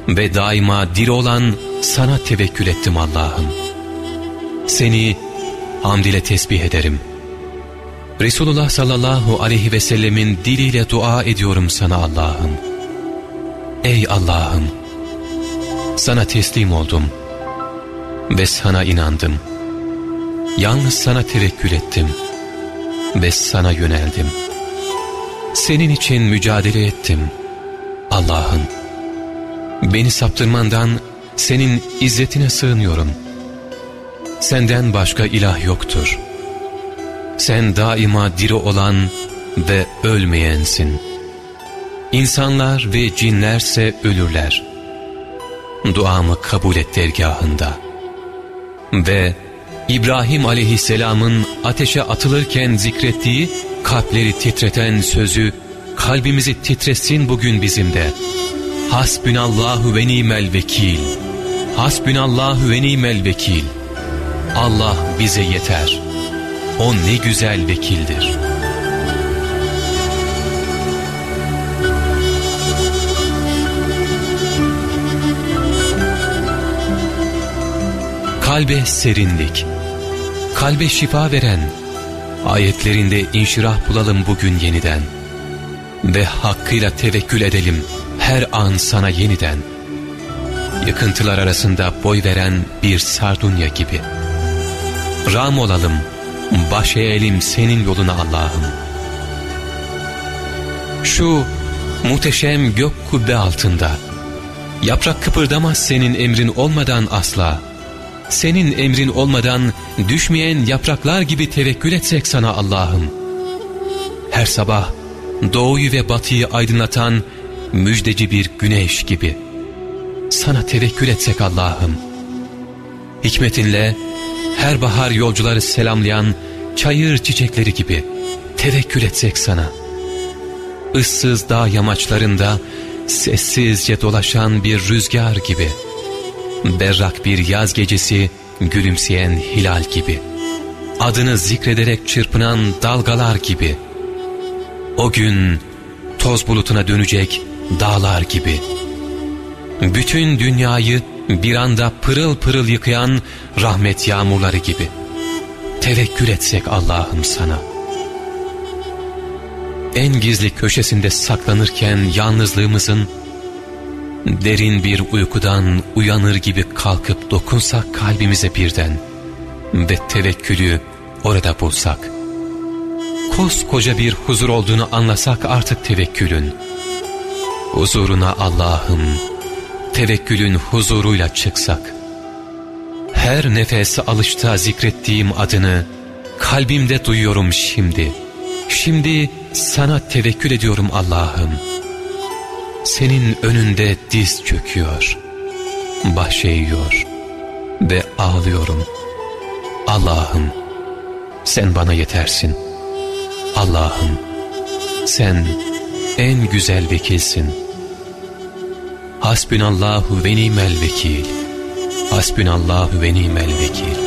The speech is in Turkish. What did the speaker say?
ve daima diri olan sana tevekkül ettim Allah'ım. Seni hamd ile tesbih ederim. Resulullah sallallahu aleyhi ve sellemin diliyle dua ediyorum sana Allah'ım. Ey Allah'ım! Sana teslim oldum ve sana inandım. Yalnız sana tevekkül ettim ve sana yöneldim. Senin için mücadele ettim. Allah'ım, beni saptırmandan senin izzetine sığınıyorum. Senden başka ilah yoktur. Sen daima diri olan ve ölmeyensin. İnsanlar ve cinlerse ölürler. Duamı kabul et dergahında. Ve İbrahim aleyhisselamın ateşe atılırken zikrettiği, kalpleri titreten sözü kalbimizi titretsin bugün bizim de. Hasbünallahu ve nimel vekil. Hasbünallahu ve nimel vekil. Allah bize yeter. O ne güzel vekildir. Kalbe serinlik, kalbe şifa veren, ayetlerinde inşirah bulalım bugün yeniden. Ve hakkıyla tevekkül edelim her an sana yeniden. Yıkıntılar arasında boy veren bir sardunya gibi. Ram olalım, baş eğelim senin yoluna Allah'ım. Şu muhteşem gök kubbe altında, yaprak kıpırdamaz senin emrin olmadan asla. Senin emrin olmadan düşmeyen yapraklar gibi tevekkül etsek sana Allah'ım. Her sabah doğuyu ve batıyı aydınlatan müjdeci bir güneş gibi sana tevekkül etsek Allah'ım. Hikmetinle her bahar yolcuları selamlayan çayır çiçekleri gibi tevekkül etsek sana. Issız dağ yamaçlarında sessizce dolaşan bir rüzgar gibi, berrak bir yaz gecesi gülümseyen hilal gibi, adını zikrederek çırpınan dalgalar gibi, o gün toz bulutuna dönecek dağlar gibi, bütün dünyayı bir anda pırıl pırıl yıkayan rahmet yağmurları gibi tevekkül etsek Allah'ım sana. En gizli köşesinde saklanırken yalnızlığımızın, derin bir uykudan uyanır gibi kalkıp dokunsak kalbimize birden ve tevekkülü orada bulsak, koskoca bir huzur olduğunu anlasak artık tevekkülün, huzuruna Allah'ım, tevekkülün huzuruyla çıksak, her nefese alışta zikrettiğim adını kalbimde duyuyorum şimdi. Şimdi sana tevekkül ediyorum Allah'ım. Senin önünde diz çöküyor, baş eğiyor ve ağlıyorum. Allah'ım, sen bana yetersin. Allah'ım, sen en güzel vekilsin. Hasbünallahu ve nimel vekil. Hasbünallahu ve nimel vekil.